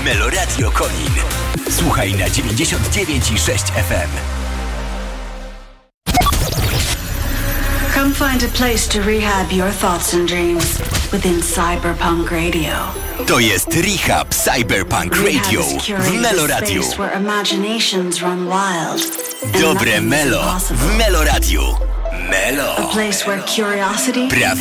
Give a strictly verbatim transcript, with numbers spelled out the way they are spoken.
Meloradio Konin. Słuchaj na dziewięćdziesiąt dziewięć i sześć F M. Come find a place to rehab your thoughts and dreams within Cyberpunk Radio. To jest Rehab Cyberpunk Radio w Meloradiu. Dobre Melo w Meloradiu. Melo. A place where curiosity